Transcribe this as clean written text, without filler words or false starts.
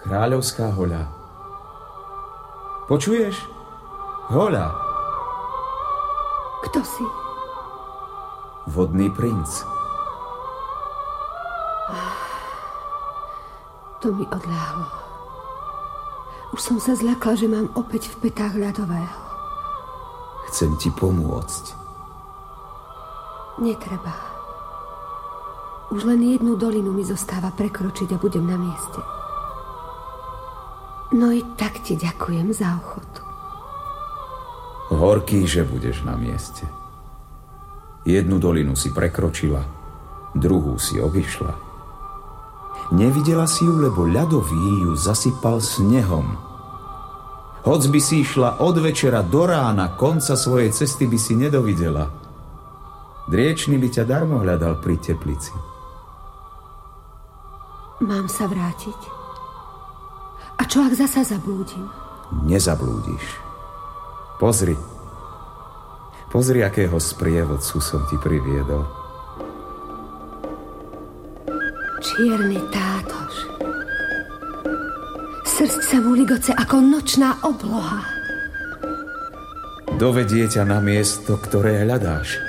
Kráľovská hoľa. Počuješ? Hoľa. Kto si? Vodný princ. To mi odľahlo. Už som sa zľakla, že mám opäť v petách ľadového. Chcem ti pomôcť. Netreba. Už len jednu dolinu mi zostáva prekročiť a budem na mieste. No i tak ti ďakujem za ochotu. Horký, že budeš na mieste. Jednu dolinu si prekročila, druhú si obišla. Nevidela si ju, lebo ľadový ju zasypal snehom. Hoc by si išla od večera do rána, konca svojej cesty by si nedovidela. Driečny by ťa darmo hľadal pri teplici. Mám sa vrátiť? A čo ak zasa zablúdim? Nezablúdiš. Pozri. Pozri, akého sprievodcu som ti priviedol. Čierny tátoš. Srsť sa mu ligoce ako nočná obloha. Dovedie ťa na miesto, ktoré hľadáš.